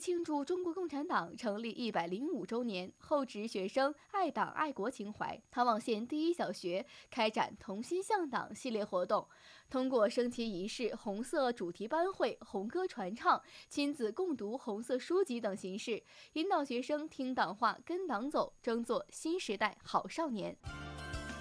庆祝中国共产党成立105周年，厚植学生爱党爱国情怀，唐往县第一小学开展同心向党系列活动，通过升旗仪式、红色主题班会、红歌传唱、亲子共读红色书籍等形式，引导学生听党话、跟党走，争做新时代好少年。